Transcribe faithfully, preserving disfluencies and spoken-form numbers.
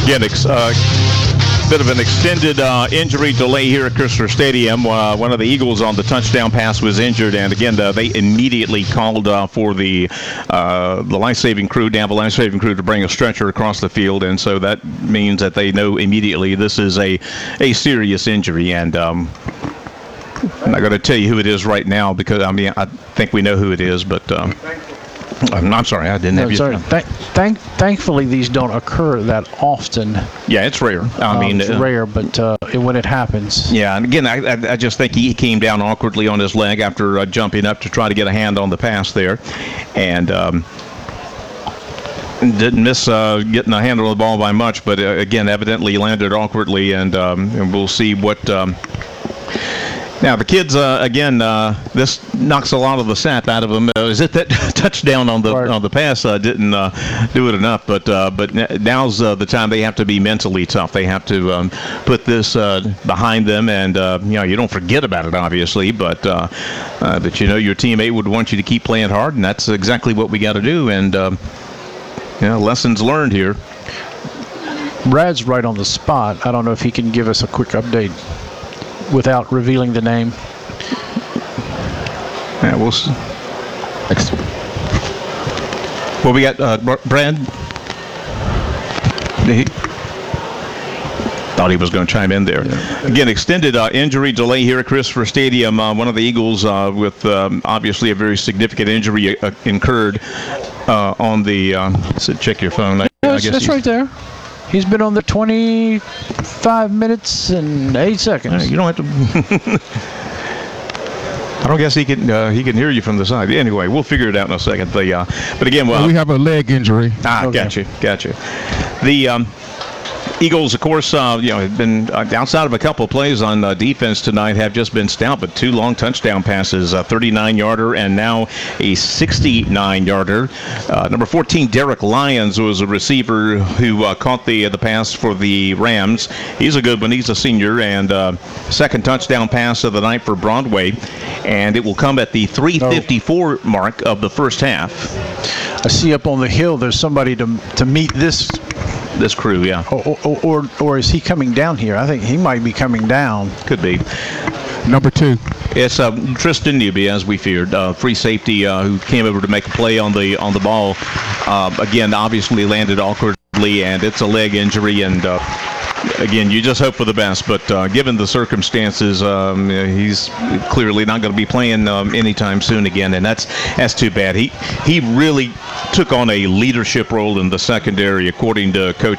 Again, ex- uh, bit of an extended uh, injury delay here at Crisler Stadium. Uh, one of the Eagles on the touchdown pass was injured, and again, uh, they immediately called uh, for the uh, the life-saving crew, Danville life-saving crew, to bring a stretcher across the field, and so that means that they know immediately this is a a serious injury, and um, I'm not going to tell you who it is right now because I mean I think we know who it is, but. Um, I'm, I'm sorry, I didn't no, have you. Sorry. Th- thank, thankfully, these don't occur that often. Yeah, it's rare. I um, mean, it's uh, rare, but uh, it, when it happens. Yeah, and again, I, I, I just think he came down awkwardly on his leg after uh, jumping up to try to get a hand on the pass there, and um, didn't miss uh, getting a handle on the ball by much. But uh, again, evidently landed awkwardly, and, um, and we'll see what. Um, Now, the kids, uh, again, uh, this knocks a lot of the sap out of them. Uh, is it that touchdown on the right. on the pass uh, didn't uh, do it enough? But uh, but now's uh, the time they have to be mentally tough. They have to um, put this uh, behind them, and uh, you know you don't forget about it, obviously. But uh, uh, but you know your teammate would want you to keep playing hard, and that's exactly what we got to do. And uh, you know, lessons learned here. Brad's right on the spot. I don't know if he can give us a quick update without revealing the name. Yeah, we'll see. Next. Well, we got uh, Brad. He thought he was going to chime in there. Yeah. Again, extended uh, injury delay here at Crisler Stadium. Uh, one of the Eagles uh, with um, obviously a very significant injury uh, incurred uh, on the. Uh, so check your phone. I, yeah, I guess that's right there. He's been on the twenty-five minutes and eight seconds. You don't have to. I don't guess he can. Uh, he can hear you from the side. Anyway, we'll figure it out in a second. The, uh, but again, well, we have a leg injury. Ah, okay. gotcha, gotcha. The. Um, Eagles, of course, uh, you know, have been uh, outside of a couple of plays on uh, defense tonight, have just been stout, but two long touchdown passes, a thirty-nine-yarder and now a sixty-nine-yarder. Uh, number fourteen, Derek Lyons, was a receiver who uh, caught the the pass for the Rams. He's a good one. He's a senior, and uh, second touchdown pass of the night for Broadway, and it will come at the three fifty-four oh. mark of the first half. I see up on the hill there's somebody to to meet this. This crew, yeah. Or, or, or, or is he coming down here? I think he might be coming down. Could be. Number two. It's uh, Tristan Newby, as we feared, uh, free safety uh, who came over to make a play on the on the ball. Uh, again, obviously landed awkwardly, and it's a leg injury. And uh, again, you just hope for the best. But uh, given the circumstances, um, he's clearly not going to be playing um, anytime soon again, and that's that's too bad. He he really took on a leadership role in the secondary, according to Coach